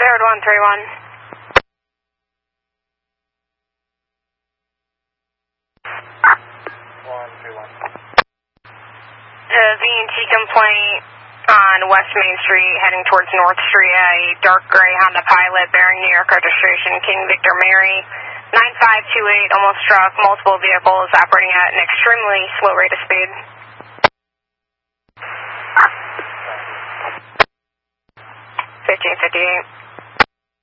Cleared 131. VNT complaint on West Main Street heading towards North Street, a dark gray Honda Pilot bearing New York registration, King Victor Mary, 9528, almost struck multiple vehicles operating at an extremely slow rate of speed. 1558.